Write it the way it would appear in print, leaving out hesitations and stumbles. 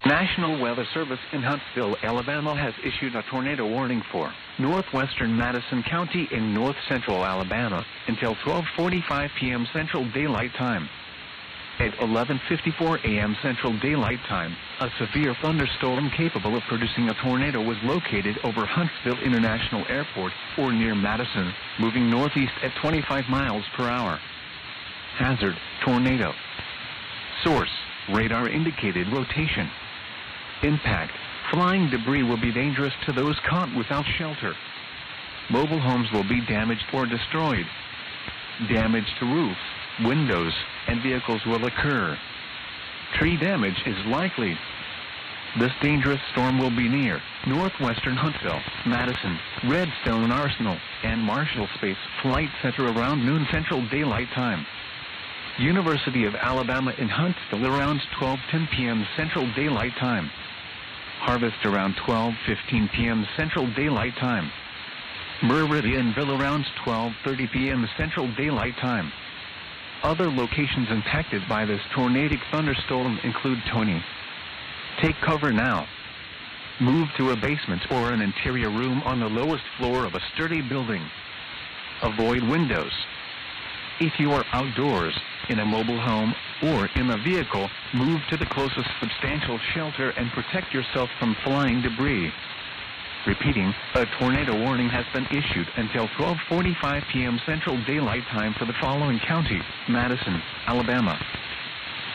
National Weather Service in Huntsville, Alabama has issued a tornado warning for northwestern Madison County in north-central Alabama until 12:45 p.m. Central Daylight Time. At 11:54 a.m. Central Daylight Time, a severe thunderstorm capable of producing a tornado was located over Huntsville International Airport or near Madison, moving northeast at 25 miles per hour. Hazard: tornado. Source: radar indicated rotation. Impact: flying debris will be dangerous to those caught without shelter. Mobile homes will be damaged or destroyed. Damage to roofs, windows, and vehicles will occur. Tree damage is likely. This dangerous storm will be near northwestern Huntsville, Madison, Redstone Arsenal, and Marshall Space Flight Center around noon Central Daylight Time. University of Alabama in Huntsville around 12:10 p.m. Central Daylight Time. Harvest around 12:15 p.m. Central Daylight Time. Meridianville around 12:30 p.m. Central Daylight Time. Other locations impacted by this tornadic thunderstorm include Tony. Take cover now. Move to a basement or an interior room on the lowest floor of a sturdy building. Avoid windows. If you are outdoors, in a mobile home, or in a vehicle, move to the closest substantial shelter and protect yourself from flying debris. Repeating, a tornado warning has been issued until 12:45 p.m. Central Daylight Time for the following counties: Madison, Alabama,